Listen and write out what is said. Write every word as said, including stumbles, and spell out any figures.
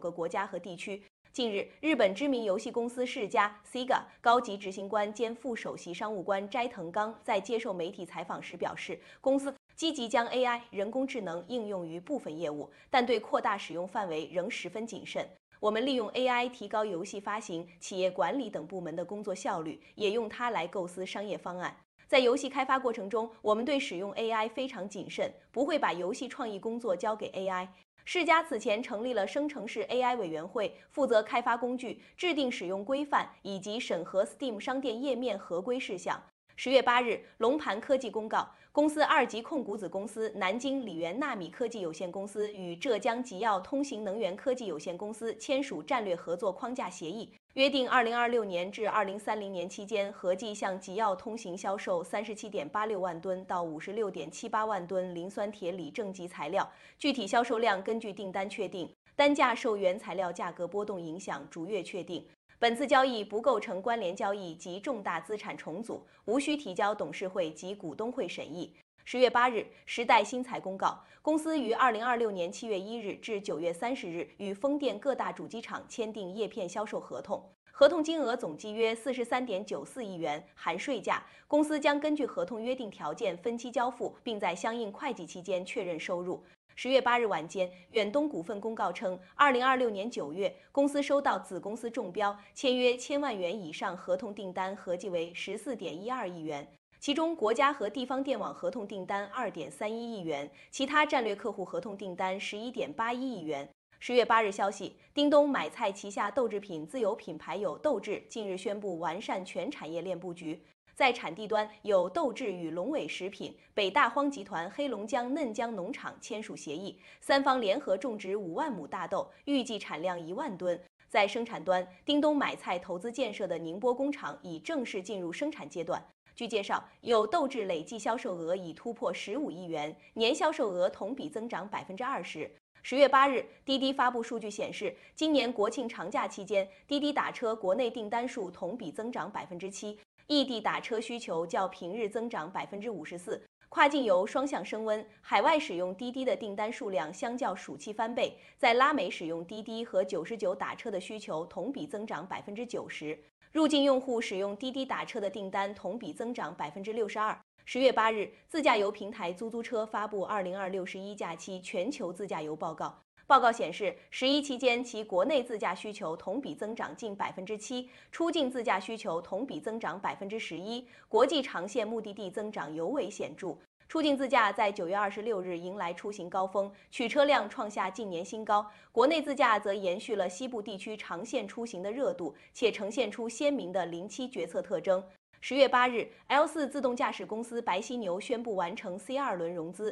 个国家和地区。近日，日本知名游戏公司世嘉 （Sega） 高级执行官兼副首席商务官斋藤刚在接受媒体采访时表示，公司积极将 A I 人工智能应用于部分业务，但对扩大使用范围仍十分谨慎。我们利用 A I 提高游戏发行、企业管理等部门的工作效率，也用它来构思商业方案。在游戏开发过程中，我们对使用 A I 非常谨慎，不会把游戏创意工作交给 A I。世嘉此前成立了生成式 A I 委员会，负责开发工具、制定使用规范以及审核 Steam 商店页面合规事项。十月八日，龙盘科技公告，公司二级控股子公司南京理源纳米科技有限公司与浙江吉耀通行能源科技有限公司签署战略合作框架协议，约定二零二六年至二零三零年期间，合计向吉耀通行销售三十七点八六万吨到五十六点七八万吨磷酸铁锂正极材料，具体销售量根据订单确定，单价受原材料价格波动影响，逐月确定。本次交易不构成关联交易及重大资产重组，无需提交董事会及股东会审议。十月八日，时代新材公告，公司于二零二六年七月一日至九月三十日与风电各大主机厂签订叶片销售合同，合同金额总计约四十三点九四亿元，含税价。公司将根据合同约定条件分期交付，并在相应会计期间确认收入。十月八日晚间，远东股份公告称，二零二六年九月，公司收到子公司中标，签约千万元以上合同订单合计为十四点一二亿元，其中国家和地方电网合同订单二点三一亿元，其他战略客户合同订单十一点八一亿元。十月八日消息，叮咚买菜旗下豆制品自有品牌有豆制近日宣布完善全产业链布局。在产地端，有豆制与龙伟食品、北大荒集团黑龙江嫩江农场签署协议，三方联合种植五万亩大豆，预计产量一万吨。在生产端，叮咚买菜投资建设的宁波工厂已正式进入生产阶段。据介绍，有豆制累计销售额已突破十五亿元，年销售额同比增长百分之二十。十月八日，滴滴发布数据显示，今年国庆长假期间，滴滴打车国内订单数同比增长百分之七。异地打车需求较平日增长百分之五十四，跨境游双向升温，海外使用滴滴的订单数量相较暑期翻倍，在拉美使用滴滴和九十九打车的需求同比增长百分之九十，入境用户使用滴滴打车的订单同比增长百分之六十二。十月八日，自驾游平台租租车发布二零二六十一假期全球自驾游报告。报告显示，十一期间其国内自驾需求同比增长近百分之七，出境自驾需求同比增长百分之十一，国际长线目的地增长尤为显著。出境自驾在九月二十六日迎来出行高峰，取车量创下近年新高。国内自驾则延续了西部地区长线出行的热度，且呈现出鲜明的零七决策特征。十月八日 ，L 四自动驾驶公司白犀牛宣布完成 C 二轮融资。